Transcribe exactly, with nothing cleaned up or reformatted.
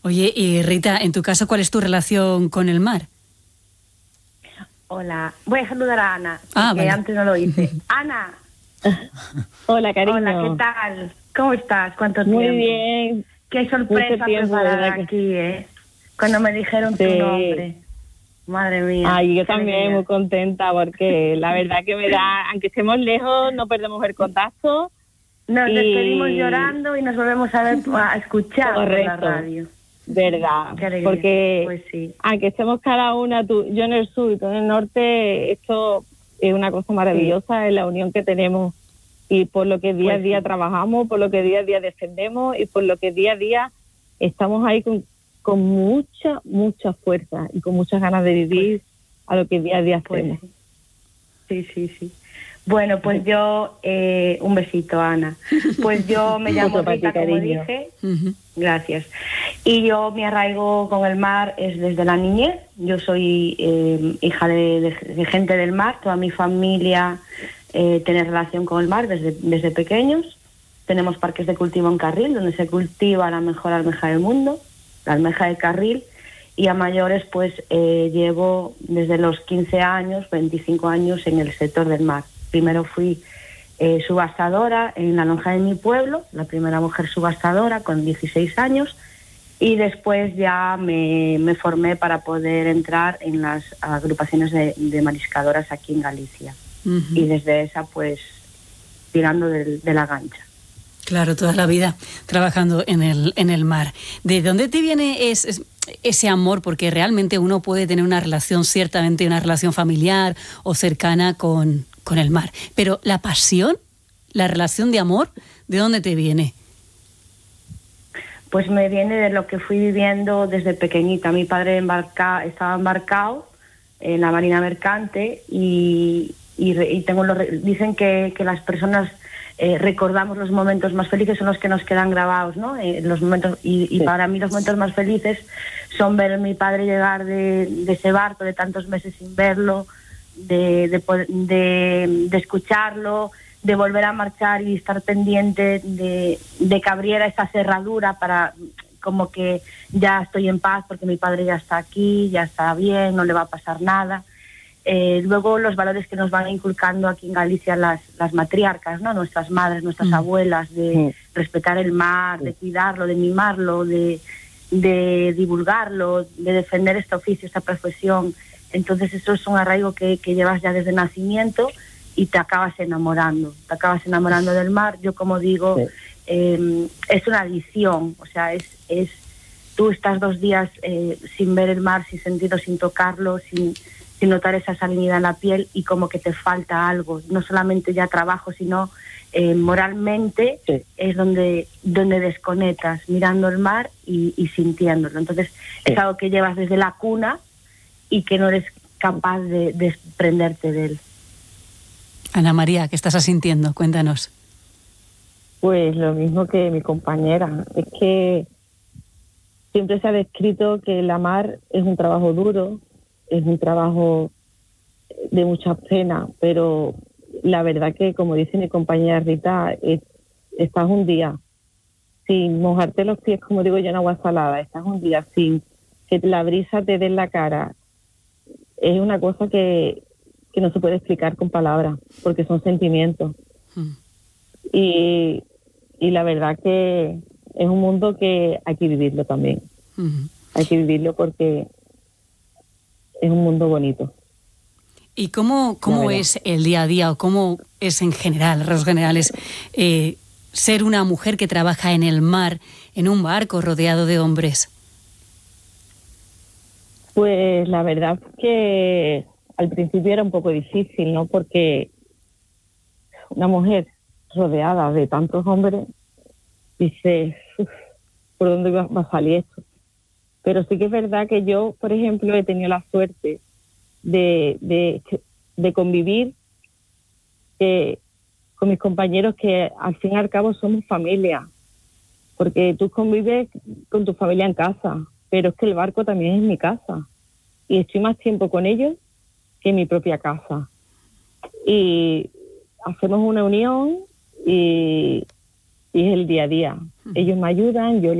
Oye, y Rita, en tu caso, ¿cuál es tu relación con el mar? Hola, voy a saludar a Ana, Ah, que vale. antes no lo hice. Ana. Hola, cariño. Hola, ¿qué tal? ¿Cómo estás? ¿Cuánto Muy tiempo? bien. Qué sorpresa Mucho tiempo, preparada ¿verdad que? aquí, ¿eh? Cuando me dijeron Sí. tu nombre. Madre mía. Ay, yo qué también alegría. muy contenta porque la verdad que me da, aunque estemos lejos, no perdemos el contacto. Nos y... despedimos llorando y nos volvemos a ver, a escuchar por la Correcto. radio. Verdad. Qué alegría. Porque Pues sí. aunque estemos cada una, tú, yo en el sur y tú en el norte, esto es una cosa maravillosa, sí. Es la unión que tenemos y por lo que día pues a día sí. trabajamos, por lo que día a día defendemos y por lo que día a día estamos ahí con, con mucha, mucha fuerza y con muchas ganas de vivir pues, a lo que día a día hacemos. Pues sí, sí, sí. sí. Bueno, pues yo, eh, un besito, Ana. Pues yo me llamo Rita, como dije. Uh-huh. Gracias. Y yo, mi arraigo con el mar es desde la niñez. Yo soy eh, hija de, de, de gente del mar. Toda mi familia eh, tiene relación con el mar desde, desde pequeños. Tenemos parques de cultivo en Carril, donde se cultiva la mejor almeja del mundo, la almeja de Carril. Y a mayores, pues eh, llevo desde los quince años, veinticinco años en el sector del mar. Primero fui eh, subastadora en la lonja de mi pueblo, la primera mujer subastadora con dieciséis años, y después ya me, me formé para poder entrar en las agrupaciones de, de mariscadoras aquí en Galicia. Uh-huh. Y desde esa, pues, tirando de, de la gancha. Claro, toda la vida trabajando en el, en el mar. ¿De dónde te viene es, es, ese amor? Porque realmente uno puede tener una relación, ciertamente una relación familiar o cercana con... con el mar, pero la pasión, la relación de amor, ¿de dónde te viene? Pues me viene de lo que fui viviendo desde pequeñita. Mi padre embarca, estaba embarcado en la marina mercante y, y, y tengo los, dicen que, que las personas eh, recordamos los momentos más felices, son los que nos quedan grabados, ¿no? Eh, los momentos y, y sí. Para mí los momentos más felices son ver a mi padre llegar de, de ese barco, de tantos meses sin verlo, De, de, de, de escucharlo, de volver a marchar y estar pendiente de, de que abriera esa cerradura para como que ya estoy en paz porque mi padre ya está aquí, ya está bien, no le va a pasar nada. Eh, luego los valores que nos van inculcando aquí en Galicia las, las matriarcas, ¿no? Nuestras madres, nuestras mm. abuelas, de mm. respetar el mar, de cuidarlo, de mimarlo, de, de divulgarlo, de defender este oficio, esta profesión. Entonces eso es un arraigo que, que llevas ya desde nacimiento y te acabas enamorando, te acabas enamorando del mar. Yo como digo, sí. eh, es una adicción, o sea, es, es tú estás dos días eh, sin ver el mar, sin sentirlo, sin tocarlo, sin, sin notar esa salinidad en la piel y como que te falta algo, no solamente ya trabajo, sino eh, moralmente sí. es donde, donde desconectas, mirando el mar y, y sintiéndolo. Entonces sí. es algo que llevas desde la cuna y que no eres capaz de desprenderte de él. Ana María, ¿qué estás sintiendo? Cuéntanos. Pues lo mismo que mi compañera. Es que siempre se ha descrito que la mar es un trabajo duro, es un trabajo de mucha pena, pero la verdad que, como dice mi compañera Rita, es, estás un día sin mojarte los pies, como digo yo, en agua salada, estás un día sin que la brisa te dé en la cara. Es una cosa que, que no se puede explicar con palabras, porque son sentimientos. Mm. Y, y la verdad que es un mundo que hay que vivirlo también. Mm. Hay que vivirlo porque es un mundo bonito. ¿Y cómo, cómo es el día a día o cómo es en general, en rasgos generales, eh, ser una mujer que trabaja en el mar, en un barco rodeado de hombres? Pues la verdad que al principio era un poco difícil, ¿no? Porque una mujer rodeada de tantos hombres, dice, ¿por dónde va a salir esto? Pero sí que es verdad que yo, por ejemplo, he tenido la suerte de, de, de convivir que, con mis compañeros que al fin y al cabo somos familia, porque tú convives con tu familia en casa, pero es que el barco también es mi casa y estoy más tiempo con ellos que en mi propia casa. Y hacemos una unión y, y es el día a día. Ellos me ayudan, yo